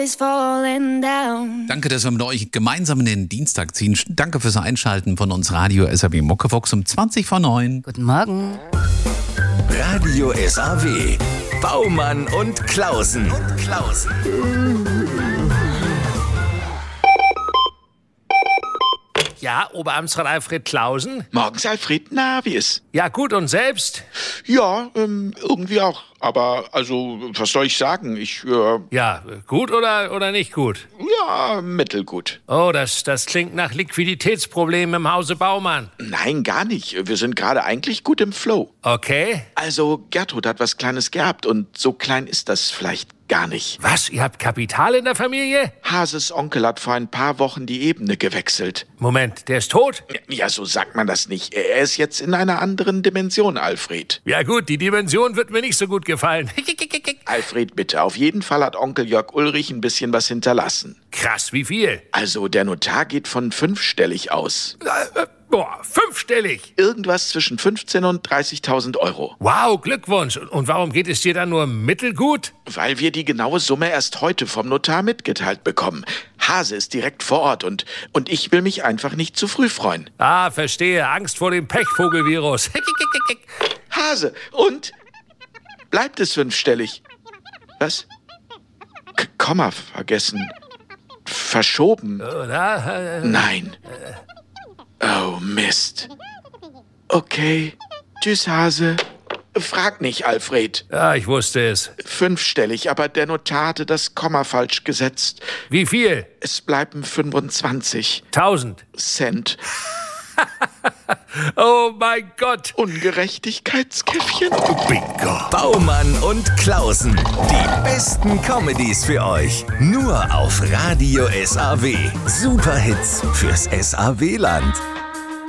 is falling down. Danke, dass wir mit euch gemeinsam in den Dienstag ziehen. Danke fürs Einschalten von uns Radio SAW Muckefuchs um 20:09. Guten Morgen. Radio SAW. Baumann und Klausen. Ja, Oberamtsrat Alfred Klausen? Morgens, Alfred, na, wie ist? Ja, gut, und selbst? Ja, irgendwie auch. Aber, also, was soll ich sagen? Ja, gut oder nicht gut? Ja, mittelgut. Oh, das klingt nach Liquiditätsproblemen im Hause Baumann. Nein, gar nicht. Wir sind gerade eigentlich gut im Flow. Okay. Also, Gertrud hat was Kleines geerbt und so klein ist das vielleicht gar nicht. Was, ihr habt Kapital in der Familie? Hases Onkel hat vor ein paar Wochen die Ebene gewechselt. Moment, der ist tot? Ja, so sagt man das nicht. Er ist jetzt in einer anderen Dimension, Alfred. Ja gut, die Dimension wird mir nicht so gut gefallen. Alfred, bitte. Auf jeden Fall hat Onkel Jörg Ulrich ein bisschen was hinterlassen. Krass, wie viel? Also, der Notar geht von 5-stellig aus. Boah, 5-stellig. Irgendwas zwischen 15.000 und 30.000 Euro. Wow, Glückwunsch. Und warum geht es dir dann nur mittelgut? Weil wir die genaue Summe erst heute vom Notar mitgeteilt bekommen. Hase ist direkt vor Ort und ich will mich einfach nicht zu früh freuen. Ah, verstehe. Angst vor dem Pechvogelvirus. Hase, und? Bleibt es 5-stellig? Was? Komma vergessen. Verschoben. Oder? Nein. Oh, Mist. Okay. Tschüss, Hase. Frag nicht, Alfred. Ja, ich wusste es. 5-stellig, aber der Notar hatte das Komma falsch gesetzt. Wie viel? Es bleiben 25 1000. Cent. Oh mein Gott. Ungerechtigkeitskäffchen. Bingo. Baumann und Klausen. Die besten Comedies für euch. Nur auf Radio SAW. Superhits fürs SAW-Land.